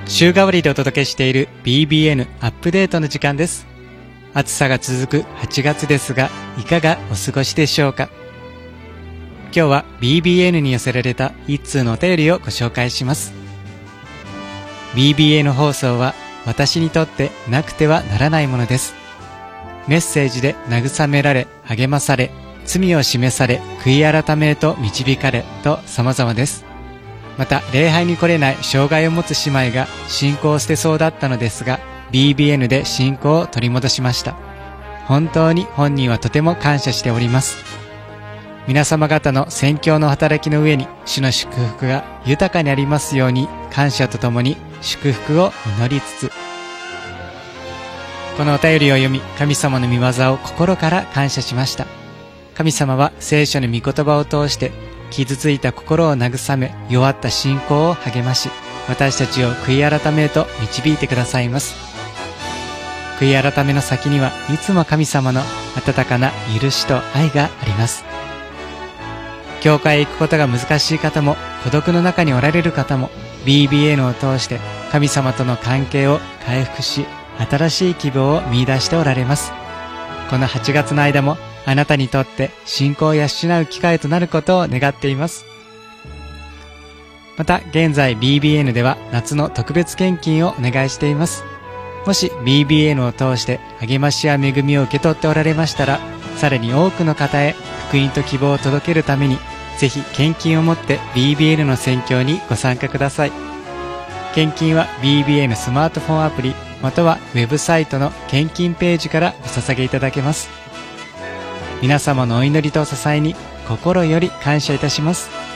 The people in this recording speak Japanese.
週替わりでお届けしている BBN アップデートの時間です。暑さが続く8月ですが、いかがお過ごしでしょうか。今日は BBN に寄せられた一通のお便りをご紹介します。BBN 放送は私にとってなくてはならないものです。メッセージで慰められ、励まされ、罪を示され、悔い改めへと導かれと様々です。また礼拝に来れない障害を持つ姉妹が信仰を捨てそうだったのですが、 BBN で信仰を取り戻しました。本当に本人はとても感謝しております。皆様方の宣教の働きの上に主の祝福が豊かにありますように、感謝とともに祝福を祈りつつ、このお便りを読み、神様の御業を心から感謝しました。神様は聖書の御言葉を通して傷ついた心を慰め、弱った信仰を励まし、私たちを悔い改めへと導いてくださいます。悔い改めの先にはいつも神様の温かな許しと愛があります。教会へ行くことが難しい方も、孤独の中におられる方も、 BBN を通して神様との関係を回復し、新しい希望を見出しておられます。この8月の間もあなたにとって信仰を養う機会となることを願っています。また現在 BBN では夏の特別献金をお願いしています。もし BBN を通して励ましや恵みを受け取っておられましたら、さらに多くの方へ福音と希望を届けるために、ぜひ献金を持って BBN の宣教にご参加ください。献金は BBN スマートフォンアプリまたはウェブサイトの献金ページからお捧げいただけます。皆様のお祈りと支えに心より感謝いたします。